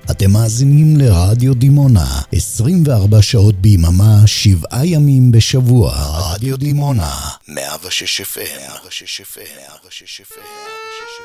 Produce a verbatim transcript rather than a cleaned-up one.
אתם מאזינים לרדיו דימונה, עשרים וארבע שעות ביממה, שבעה ימים בשבוע. רדיו דימונה, מאה ושש אף אם.